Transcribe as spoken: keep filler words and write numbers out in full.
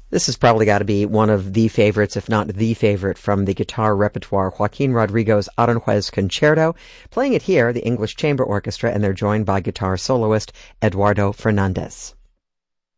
This has probably got to be one of the favorites, if not the favorite, from the guitar repertoire, Joaquin Rodrigo's Aranjuez Concerto. Playing it here, the English Chamber Orchestra, and they're joined by guitar soloist Eduardo Fernandez.